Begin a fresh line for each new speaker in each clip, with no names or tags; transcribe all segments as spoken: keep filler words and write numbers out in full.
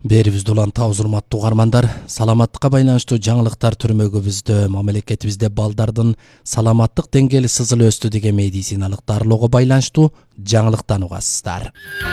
Берибизде уланта урматтуу угармандар, саламаттыкка байланыштуу жаңылыктар түрмөгүбүздө мамлекетибизде балдардын саламаттык деңгээли сызыл өстү деген медициналык дарылоого байланыштуу жаңылыктан угасыздар.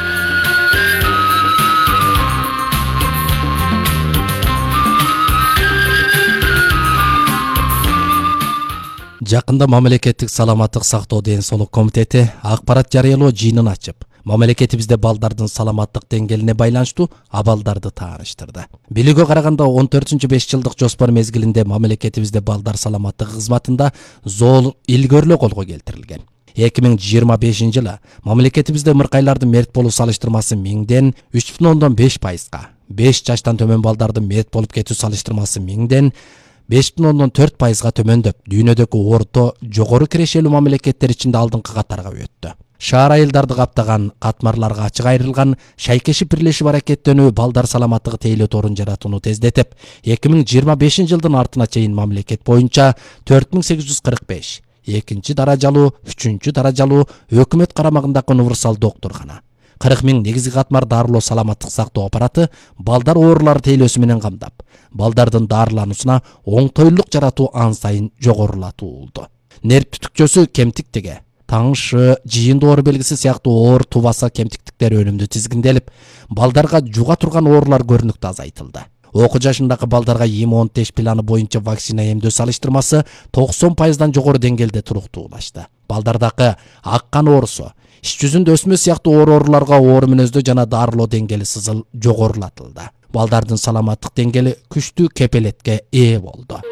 Жакында мамлекеттик саламаттык сактоо ден соолук комитети акпарат жарыялоо жыйынын ачып, мамлекетибизде балдардын саламаттык деңгээлине байланыштуу абалдарды тааныштырды. Билүүгө караганда он төртүнчү беш жылдык жоспор мезгилинде мамлекетибизде балдар саламаттыгы кызматында зор илгөрлөө колго келтирилген. эки миң жыйырма бешинчи жылы мамлекетибизде мыркайлардын мерт болуу салыштырмасы миңден үч бүтүн ондон беш пайызга, беш жаштан төмөн балдардын мерт болуп кетүү салыштырмасы миңден беш бүтүн ондон төрт пайызга төмөндөп, дүйнөдөгү орто жогору кирешелүү мамлекеттер ичинде алдыңкы катарга өттү. Шаар айылдарды каптаган, катмарларга ачык айрылган шайкешип бирлешип аракеттенүү балдар саламаттыгы тейлөө жаратууну тездетип, эки миң жыйырма бешинчи жылдын артына чейин мамлекет боюнча төрт миң сегиз жүз кырк беш, экинчи даражалуу, үчүнчү даражалуу өкмөт карамагындагы универсал доктуркана, кырк миң негизги катмар дарылоо саламаттык сактоо аппараты балдар оорулары тейлөөсү менен камдап, балдардын дарылануусуна оңтойлук жаратуу ан сайын жогорулатуулду. Нерв түтүкчөсү кемтиктиги, таңшы, жийин оору белгиси сыяктуу оор тубаса кемтиктиктер өнүмдү тизгинделип, балдарга жуга турган оорулар көрүнүктүү азайтылды. Окуу жашындагы балдарга иммун теш планы боюнча вакцина эмдөө салыштырмасы токсон пайыздан жогору деңгээлде туруктуулашты. Балдардагы ак кан оорусу, ич жүзүндө өсмө сыяктуу оор ооруларга оору мүнөздүү жана дарылоо деңгээли сызыл жогорулатылды. Балдардын саламаттык деңгээли күчтүү кепелетке ээ болду.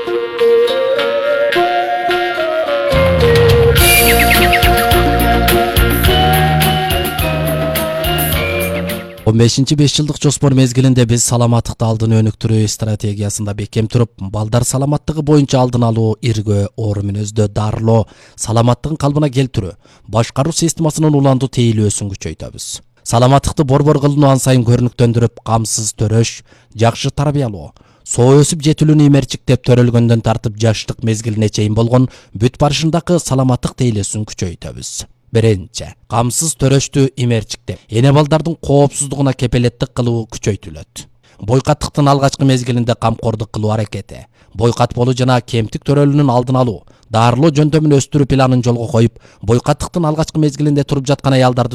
он бешинчи беш жылдык жоспор мезгилинде биз саламаттыкты алдын өнүктүрүү стратегиясында бекем туруп, балдар саламаттыгы боюнча алдын алуу, иргөө, оору мүнөздө дарылоо, саламаттыгын калыбына келтирүү, башкаруу системасынын уландуу тейлөөсүн күчөйтөбүз. Саламаттыкты борбор кылуу ан сайын көрүнүктөндүрүп, камсыз төрөш, жакшы тарбиялоо, соо өсүп жетилүүнү имерчиктеп төрөлгөндөн тартып жаштык мезгилине чейин болгон бүт барышындагы саламаттык тейлөөсүн күчөйтөбүз. Биринчи, камсыз төрөштү имерчиктеп, эне балдардын коопсуздугуна кепелеттик кылуу күчөйтүлөт. Бойкаттыктын алгачкы мезгилинде камкордук кылуу аракети, бойкат болуу жана кемтик төрөлүүнүн алдын алуу, дарылоо жөндөмүн өстүрүү планын жолго коюп, бойкаттыктын алгачкы мезгилинде туруп жаткан аялдарды